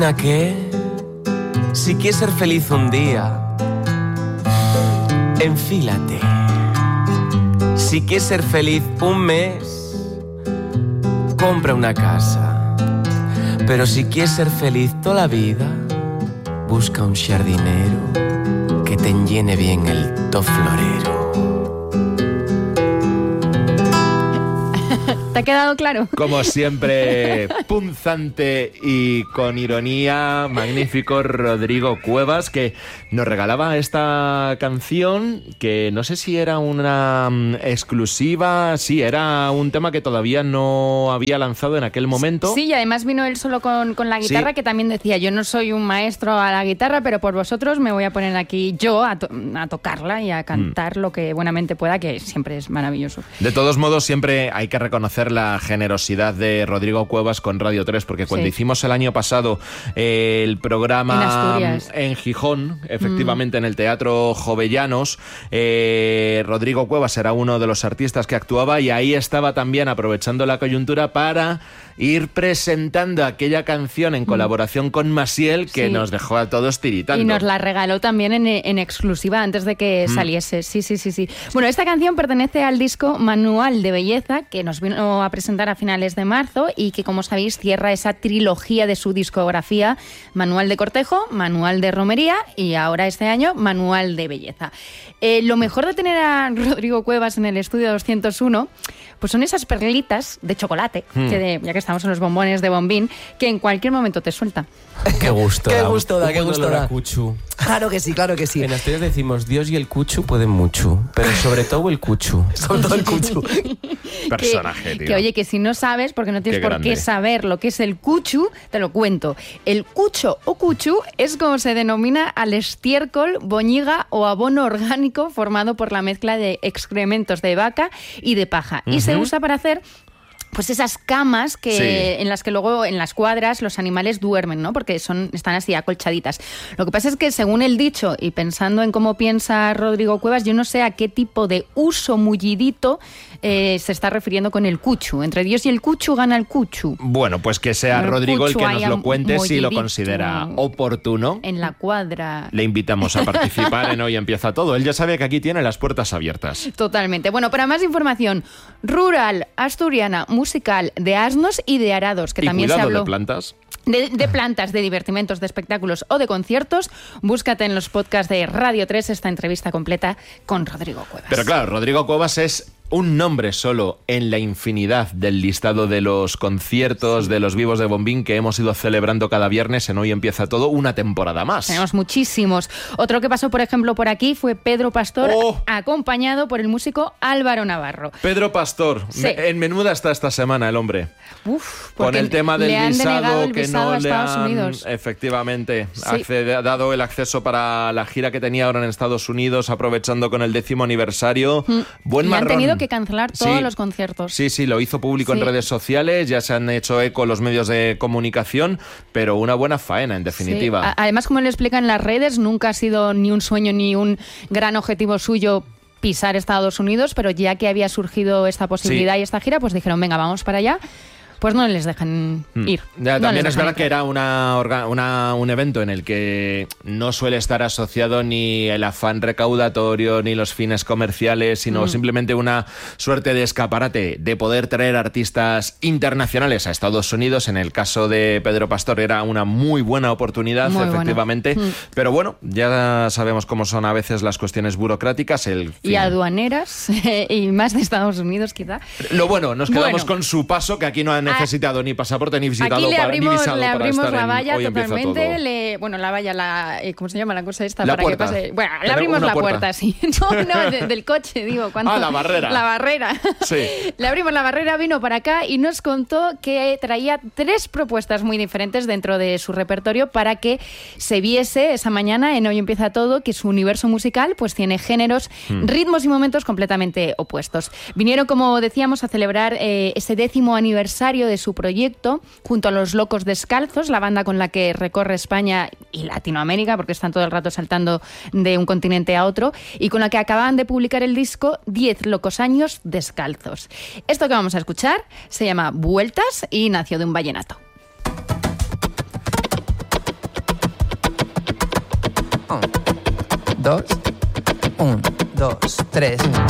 Que si quieres ser feliz un día, enfílate. Si quieres ser feliz un mes, compra una casa. Pero si quieres ser feliz toda la vida, busca un jardinero que te llene bien el florero. ¿Te ha quedado claro? Como siempre, punzante y con ironía, magnífico Rodrigo Cuevas, que nos regalaba esta canción, que no sé si era una exclusiva, sí, era un tema que todavía no había lanzado en aquel momento. Sí, y además vino él solo con la guitarra, sí. Que también decía, yo no soy un maestro a la guitarra, pero por vosotros me voy a poner aquí yo a tocarla y a cantar lo que buenamente pueda, que siempre es maravilloso. De todos modos, siempre hay que reconocer la generosidad de Rodrigo Cuevas con Radio 3, porque cuando hicimos el año pasado el programa en Gijón, efectivamente en el Teatro Jovellanos, Rodrigo Cuevas era uno de los artistas que actuaba y ahí estaba también aprovechando la coyuntura para ir presentando aquella canción en colaboración con Maciel que nos dejó a todos tiritando. Y nos la regaló también en exclusiva antes de que saliese. Sí. Bueno, esta canción pertenece al disco Manual de Belleza, que nos vino a presentar a finales de marzo y que, como sabéis, cierra esa trilogía de su discografía: Manual de Cortejo, Manual de Romería y ahora este año Manual de Belleza. Lo mejor de tener a Rodrigo Cuevas en el estudio 201 pues son esas perlitas de chocolate, ya que estamos en los bombones de Bombín, que en cualquier momento te suelta. Qué gusto da. Qué gusto da. Cuchu. Claro que sí. En Asturias decimos, Dios y el cuchu pueden mucho, pero sobre todo el cuchu. Sobre todo el cuchu. Personaje, tío. Que oye, que si no sabes, porque no tienes por qué saber lo que es el cuchu, te lo cuento. El cucho o cuchu es como se denomina al estiércol, boñiga o abono orgánico formado por la mezcla de excrementos de vaca y de paja. Y se usa para hacer pues esas camas en las que luego en las cuadras los animales duermen, ¿no? Porque están así acolchaditas. Lo que pasa es que, según el dicho, y pensando en cómo piensa Rodrigo Cuevas, yo no sé a qué tipo de uso mullidito se está refiriendo con el cuchu. Entre Dios y el cuchu gana el cuchu. Bueno, pues que sea Rodrigo el que nos lo cuente si lo considera oportuno. En la cuadra. Le invitamos a participar en Hoy Empieza Todo. Él ya sabe que aquí tiene las puertas abiertas. Totalmente. Bueno, para más información, rural, asturiana, musical, de asnos y de arados, que y también se habló. De plantas. De plantas, de divertimentos, de espectáculos o de conciertos, búscate en los podcasts de Radio 3 esta entrevista completa con Rodrigo Cuevas. Pero claro, Rodrigo Cuevas es un nombre solo en la infinidad del listado de los conciertos de los Vivos de Bombín que hemos ido celebrando cada viernes en Hoy Empieza Todo, una temporada más. Tenemos muchísimos. Otro que pasó, por ejemplo, por aquí fue Pedro Pastor, acompañado por el músico Álvaro Navarro. Pedro Pastor, en menuda está esta semana el hombre. Con el tema del visado que no le han efectivamente dado el acceso para la gira que tenía ahora en Estados Unidos, aprovechando con el 10º aniversario. Buen marrón. Han tenido que cancelar todos los conciertos. Sí, lo hizo público en redes sociales, ya se han hecho eco los medios de comunicación, pero una buena faena, en definitiva. Sí. Además, como le explican en las redes, nunca ha sido ni un sueño ni un gran objetivo suyo pisar Estados Unidos, pero ya que había surgido esta posibilidad y esta gira, pues dijeron, venga, vamos para allá. Pues no les dejan ir. También es verdad que era un evento en el que no suele estar asociado ni el afán recaudatorio ni los fines comerciales, sino simplemente una suerte de escaparate de poder traer artistas internacionales a Estados Unidos. En el caso de Pedro Pastor era una muy buena oportunidad, efectivamente. Pero bueno, ya sabemos cómo son a veces las cuestiones burocráticas. Y aduaneras, y más de Estados Unidos quizá. Lo bueno, nos quedamos con su paso, que aquí no han necesitado ni pasaporte ni visado. Aquí le abrimos para la valla totalmente. La valla, ¿cómo se llama la cosa esta? La para puerta. Que pase. Bueno, le abrimos la puerta, sí. No, del coche, digo. La barrera. La barrera. Sí. Le abrimos la barrera, vino para acá y nos contó que traía 3 propuestas muy diferentes dentro de su repertorio para que se viese esa mañana en Hoy Empieza Todo, que su universo musical pues tiene géneros, ritmos y momentos completamente opuestos. Vinieron, como decíamos, a celebrar ese 10º aniversario de su proyecto junto a Los Locos Descalzos, la banda con la que recorre España y Latinoamérica, porque están todo el rato saltando de un continente a otro, y con la que acaban de publicar el disco 10 locos años descalzos. Esto que vamos a escuchar se llama Vueltas y nació de un vallenato. 2, 1, 2, 3.